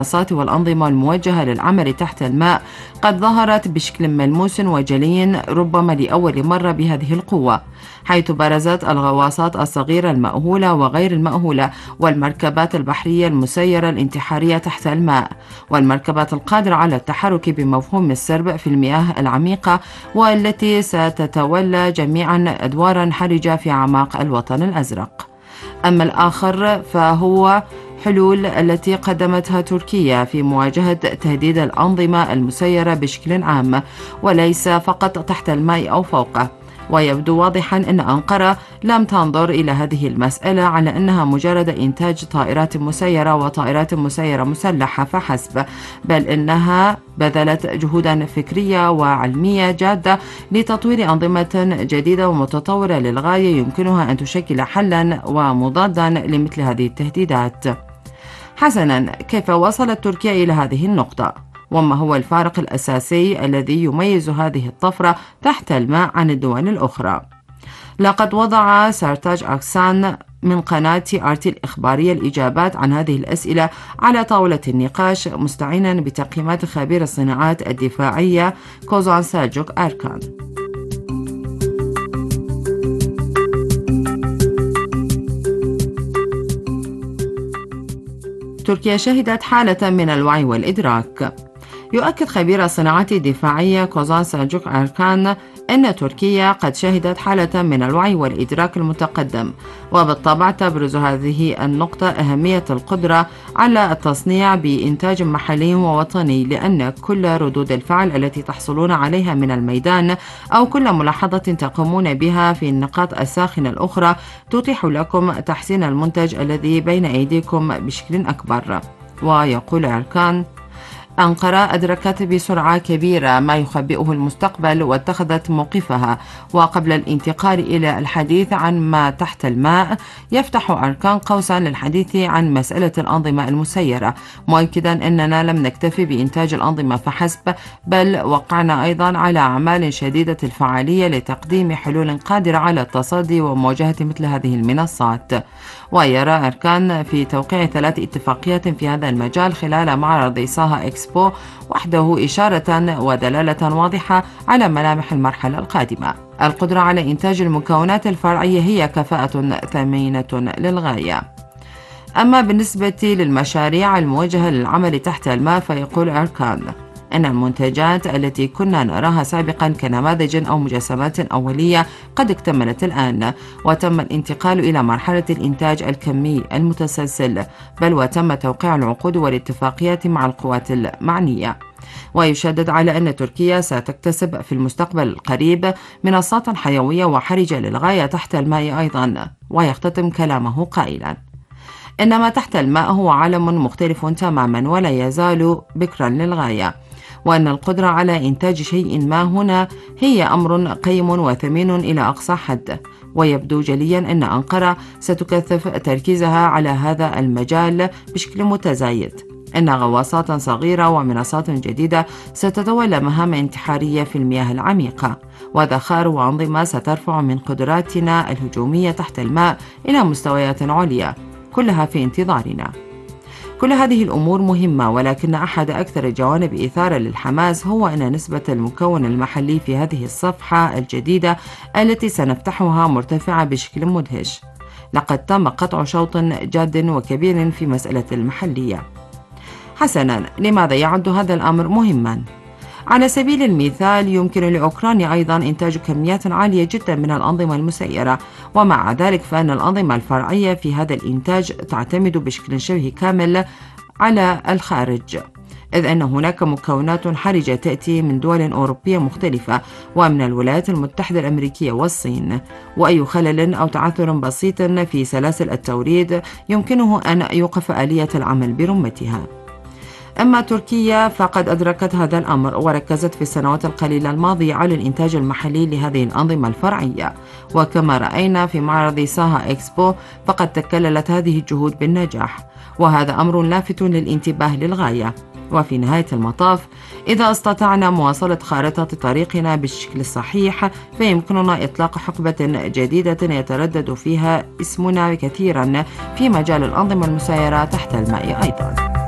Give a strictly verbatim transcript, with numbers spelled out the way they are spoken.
المنصات والأنظمة الموجهة للعمل تحت الماء قد ظهرت بشكل ملموس وجلي ربما لأول مرة بهذه القوة، حيث برزت الغواصات الصغيرة المأهولة وغير المأهولة، والمركبات البحرية المسيرة الانتحارية تحت الماء، والمركبات القادرة على التحرك بمفهوم السرب في المياه العميقة، والتي ستتولى جميعا أدوارا حرجة في أعماق الوطن الأزرق. أما الآخر فهو حلول التي قدمتها تركيا في مواجهة تهديد الأنظمة المسيرة بشكل عام وليس فقط تحت الماء أو فوقه. ويبدو واضحا أن أنقرة لم تنظر إلى هذه المسألة على أنها مجرد إنتاج طائرات مسيرة وطائرات مسيرة مسلحة فحسب، بل إنها بذلت جهودا فكرية وعلمية جادة لتطوير أنظمة جديدة ومتطورة للغاية يمكنها أن تشكل حلا ومضادا لمثل هذه التهديدات. حسنا، كيف وصلت تركيا إلى هذه النقطة؟ وما هو الفارق الأساسي الذي يميز هذه الطفرة تحت الماء عن الدول الأخرى؟ لقد وضع سارتاج أكسان من قناة آرتي الإخبارية الإجابات عن هذه الأسئلة على طاولة النقاش مستعينا بتقييمات خبير الصناعات الدفاعية كوزان سالجوك أركان. تركيا شهدت حالة من الوعي والإدراك. يؤكد خبير الصناعات الدفاعية كوزان سالجوك أركان أن تركيا قد شهدت حالة من الوعي والإدراك المتقدم، وبالطبع تبرز هذه النقطة أهمية القدرة على التصنيع بإنتاج محلي ووطني، لأن كل ردود الفعل التي تحصلون عليها من الميدان أو كل ملاحظة تقومون بها في النقاط الساخنة الأخرى تتيح لكم تحسين المنتج الذي بين أيديكم بشكل أكبر. ويقول أركان: أنقرة أدركت بسرعة كبيرة ما يخبئه المستقبل واتخذت موقفها، وقبل الانتقال إلى الحديث عن ما تحت الماء يفتح أركان قوسا للحديث عن مسألة الأنظمة المسيرة، مؤكدا أننا لم نكتفي بإنتاج الأنظمة فحسب، بل وقعنا أيضا على أعمال شديدة الفعالية لتقديم حلول قادرة على التصدي ومواجهة مثل هذه المنصات. ويرى أركان في توقيع ثلاث اتفاقيات في هذا المجال خلال معرض ساها إكسبو وحده إشارة ودلالة واضحة على ملامح المرحلة القادمة. القدرة على إنتاج المكونات الفرعية هي كفاءة ثمينة للغاية. أما بالنسبة للمشاريع الموجهة للعمل تحت الماء فيقول أركان أن المنتجات التي كنا نراها سابقا كنماذج أو مجسمات أولية قد اكتملت الآن، وتم الانتقال إلى مرحلة الإنتاج الكمي المتسلسل، بل وتم توقيع العقود والاتفاقيات مع القوات المعنية. ويشدد على أن تركيا ستكتسب في المستقبل القريب منصات حيوية وحرجة للغاية تحت الماء أيضا. ويختتم كلامه قائلا: إن ما تحت الماء هو عالم مختلف تماما ولا يزال بكرا للغاية، وأن القدرة على إنتاج شيء ما هنا هي أمر قيم وثمين إلى أقصى حد. ويبدو جليا أن أنقرة ستكثف تركيزها على هذا المجال بشكل متزايد. إن غواصات صغيرة ومنصات جديدة ستتولى مهام انتحارية في المياه العميقة، وذخائر وأنظمة سترفع من قدراتنا الهجومية تحت الماء إلى مستويات عليا، كلها في انتظارنا. كل هذه الأمور مهمة، ولكن أحد أكثر الجوانب إثارة للحماس هو أن نسبة المكون المحلي في هذه الصفحة الجديدة التي سنفتحها مرتفعة بشكل مدهش. لقد تم قطع شوط جاد وكبير في مسألة المحلية. حسنا، لماذا يعد هذا الأمر مهما؟ على سبيل المثال يمكن لأوكرانيا أيضا إنتاج كميات عالية جدا من الأنظمة المسيرة، ومع ذلك فإن الأنظمة الفرعية في هذا الإنتاج تعتمد بشكل شبه كامل على الخارج، إذ أن هناك مكونات حرجة تأتي من دول أوروبية مختلفة ومن الولايات المتحدة الأمريكية والصين، وأي خلل أو تعثر بسيط في سلاسل التوريد يمكنه أن يوقف آلية العمل برمتها. أما تركيا فقد أدركت هذا الأمر وركزت في السنوات القليلة الماضية على الإنتاج المحلي لهذه الأنظمة الفرعية، وكما رأينا في معرض ساها إكسبو فقد تكللت هذه الجهود بالنجاح، وهذا أمر لافت للانتباه للغاية. وفي نهاية المطاف إذا استطعنا مواصلة خارطة طريقنا بالشكل الصحيح فيمكننا إطلاق حقبة جديدة يتردد فيها اسمنا كثيرا في مجال الأنظمة المسيرة تحت الماء أيضا.